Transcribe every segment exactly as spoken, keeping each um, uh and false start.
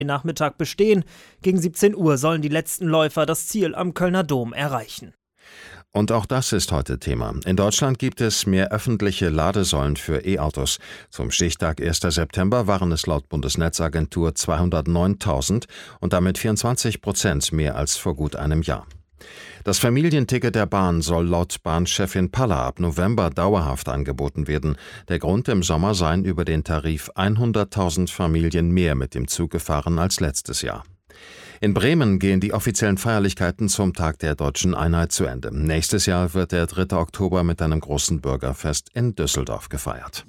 Nachmittag bestehen. Gegen siebzehn Uhr sollen die letzten Läufer das Ziel am Kölner Dom erreichen. Und auch das ist heute Thema. In Deutschland gibt es mehr öffentliche Ladesäulen für E-Autos. Zum Stichtag ersten September waren es laut Bundesnetzagentur zweihundertneuntausend und damit vierundzwanzig Prozent mehr als vor gut einem Jahr. Das Familienticket der Bahn soll laut Bahnchefin Paller ab November dauerhaft angeboten werden. Der Grund: im Sommer seien über den Tarif hunderttausend Familien mehr mit dem Zug gefahren als letztes Jahr. In Bremen gehen die offiziellen Feierlichkeiten zum Tag der Deutschen Einheit zu Ende. Nächstes Jahr wird der dritte Oktober mit einem großen Bürgerfest in Düsseldorf gefeiert.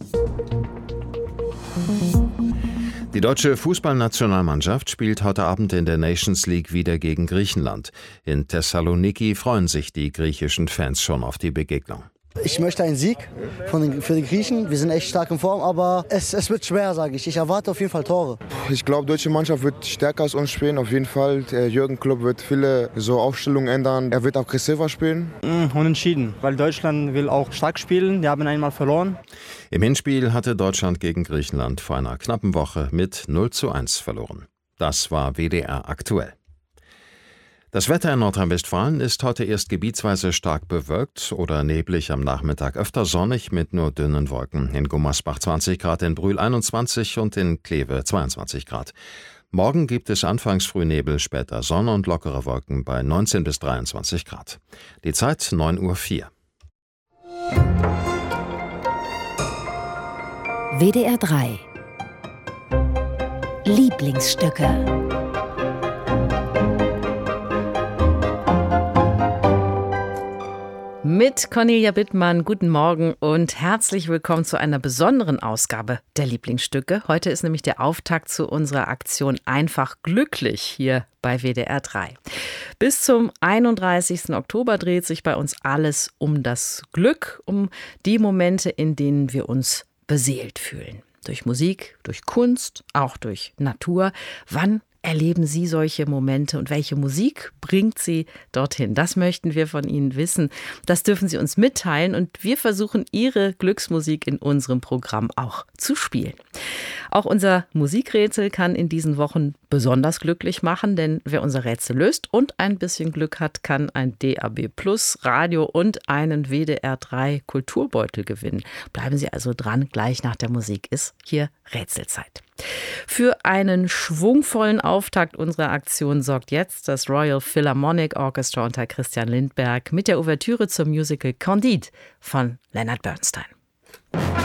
Die deutsche Fußballnationalmannschaft spielt heute Abend in der Nations League wieder gegen Griechenland. In Thessaloniki freuen sich die griechischen Fans schon auf die Begegnung. Ich möchte einen Sieg von den, für die Griechen. Wir sind echt stark in Form, aber es, es wird schwer, sage ich. Ich erwarte auf jeden Fall Tore. Ich glaube, die deutsche Mannschaft wird stärker als uns spielen, auf jeden Fall. Der Jürgen Klopp wird viele so Aufstellungen ändern. Er wird aggressiver spielen. Mm, unentschieden, weil Deutschland will auch stark spielen. Die haben einmal verloren. Im Hinspiel hatte Deutschland gegen Griechenland vor einer knappen Woche mit null zu eins verloren. Das war W D R aktuell. Das Wetter in Nordrhein-Westfalen ist heute erst gebietsweise stark bewölkt oder neblig, am Nachmittag öfter sonnig mit nur dünnen Wolken. In Gummersbach zwanzig Grad, in Brühl einundzwanzig und in Kleve zweiundzwanzig Grad. Morgen gibt es anfangs Frühnebel, später Sonne und lockere Wolken bei neunzehn bis dreiundzwanzig Grad. Die Zeit neun Uhr vier. W D R drei Lieblingsstücke. Mit Cornelia Bittmann, guten Morgen und herzlich willkommen zu einer besonderen Ausgabe der Lieblingsstücke. Heute ist nämlich der Auftakt zu unserer Aktion Einfach glücklich hier bei W D R drei. Bis zum einunddreißigsten Oktober dreht sich bei uns alles um das Glück, um die Momente, in denen wir uns beseelt fühlen. Durch Musik, durch Kunst, auch durch Natur. Wann erleben Sie solche Momente und welche Musik bringt Sie dorthin? Das möchten wir von Ihnen wissen. Das dürfen Sie uns mitteilen und wir versuchen, Ihre Glücksmusik in unserem Programm auch zu spielen. Auch unser Musikrätsel kann in diesen Wochen besonders glücklich machen, denn wer unser Rätsel löst und ein bisschen Glück hat, kann ein D A B Plus Radio und einen W D R drei Kulturbeutel gewinnen. Bleiben Sie also dran, gleich nach der Musik ist hier Rätselzeit. Für einen schwungvollen Auftakt unserer Aktion sorgt jetzt das Royal Philharmonic Orchestra unter Christian Lindberg mit der Ouvertüre zum Musical Candide von Leonard Bernstein.